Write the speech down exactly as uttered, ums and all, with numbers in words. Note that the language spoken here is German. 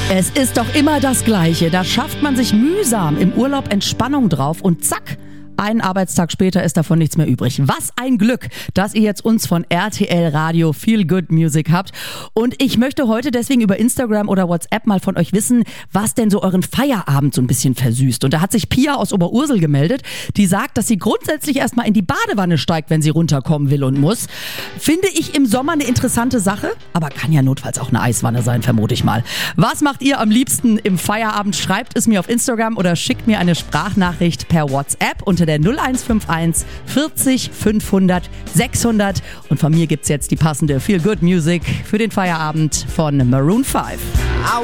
Es ist doch immer das Gleiche. Da schafft man sich mühsam im Urlaub Entspannung drauf und zack, einen Arbeitstag später ist davon nichts mehr übrig. Was ein Glück, dass ihr jetzt uns von R T L Radio Feel Good Music habt. Und ich möchte heute deswegen über Instagram oder WhatsApp mal von euch wissen, was denn so euren Feierabend so ein bisschen versüßt. Und da hat sich Pia aus Oberursel gemeldet, die sagt, dass sie grundsätzlich erstmal in die Badewanne steigt, wenn sie runterkommen will und muss. Finde ich im Sommer eine interessante Sache, aber kann ja notfalls auch eine Eiswanne sein, vermute ich mal. Was macht ihr am liebsten im Feierabend? Schreibt es mir auf Instagram oder schickt mir eine Sprachnachricht per WhatsApp unter der null eins fünf eins vierzig fünfhundert sechshundert. Und von mir gibt's jetzt die passende Feel Good Music für den Feierabend von Maroon five.